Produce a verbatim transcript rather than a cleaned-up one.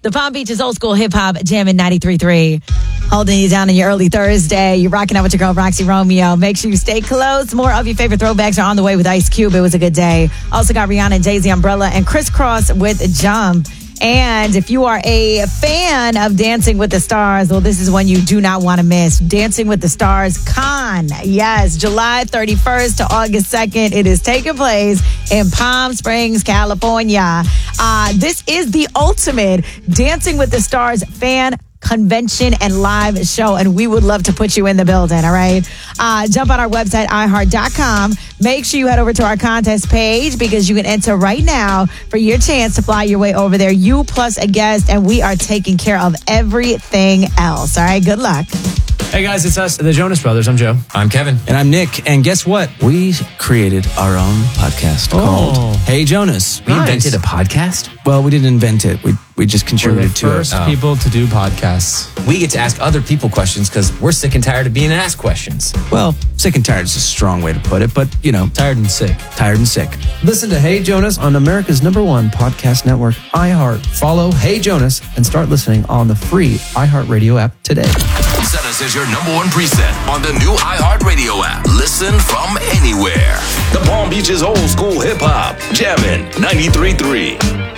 The Palm Beaches Old School Hip Hop Jammin' ninety-three point three. Holding you down on your early Thursday. You're rocking out with your girl, Roxy Romeo. Make sure you stay close. More of your favorite throwbacks are on the way with Ice Cube. It was a good day. Also got Rihanna and Jay-Z Umbrella and Crisscross with Jump. And if you are a fan of Dancing with the Stars, well, this is one you do not want to miss. Dancing with the Stars Con. Yes, July thirty-first to August second. It is taking place in Palm Springs, California. Uh, this is the ultimate Dancing with the Stars fan convention and live show, and we would love to put you in the building, all right? Uh, jump on our website, i heart dot com. Make sure you head over to our contest page because you can enter right now for your chance to fly your way over there. You plus a guest, and we are taking care of everything else, all right? Good luck. Hey guys, it's us, the Jonas Brothers. I'm Joe. I'm Kevin. And I'm Nick. And guess what? We created our own podcast Oh. called Hey Jonas. We Nice. invented a podcast. Well, we didn't invent it. We we just We're the contributed to it. first Oh. people to do podcasts. We get to ask other people questions because we're sick and tired of being asked questions. Well, sick and tired is a strong way to put it, but you know, Tired and sick. tired and sick. Listen to Hey Jonas on America's number one podcast network, iHeart. Follow Hey Jonas and start listening on the free iHeartRadio app today. Set us as your number one preset on the new iHeartRadio app. Listen from anywhere. The Palm Beaches Old School Hip Hop Jammin' ninety-three point three.